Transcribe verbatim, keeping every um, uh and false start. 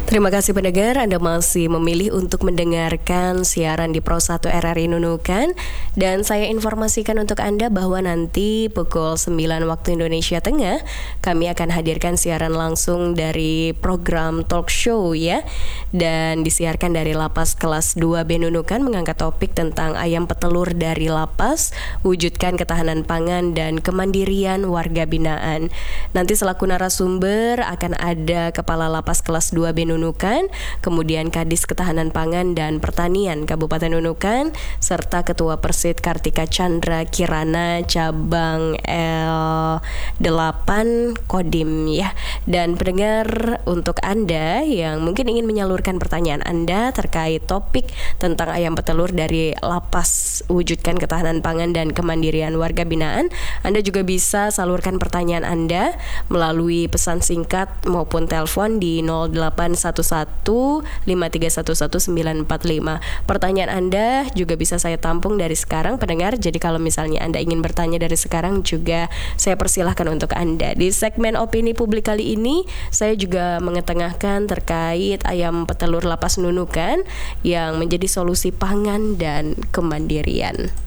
Terima kasih pendengar, Anda masih memilih untuk mendengarkan siaran di Pro satu R R I Nunukan. Dan saya informasikan untuk Anda bahwa nanti pukul sembilan waktu Indonesia Tengah kami akan hadirkan siaran langsung dari program talk show ya. Dan disiarkan dari Lapas Kelas dua B Nunukan, mengangkat topik tentang ayam petelur dari lapas, wujudkan ketahanan pangan dan kemandirian warga binaan. Nanti selaku narasumber akan ada Kepala Lapas Kelas dua B Nunukan, kemudian Kadis Ketahanan Pangan dan Pertanian Kabupaten Nunukan, serta Ketua Persid Kartika Chandra Kirana cabang L delapan Kodim ya. Dan pendengar, untuk Anda yang mungkin ingin menyalurkan pertanyaan Anda terkait topik tentang ayam petelur dari lapas, wujudkan ketahanan pangan dan kemandirian warga binaan, Anda juga bisa salurkan pertanyaan Anda melalui pesan singkat maupun telepon di nol delapan satu satu lima tiga satu satu sembilan empat lima. Pertanyaan Anda juga bisa saya tampung dari sekarang pendengar. Jadi kalau misalnya Anda ingin bertanya dari sekarang juga saya persilahkan untuk Anda. Di segmen opini publik kali ini saya juga mengetengahkan terkait ayam petelur Lapas Nunukan yang menjadi solusi pangan dan kemandirian.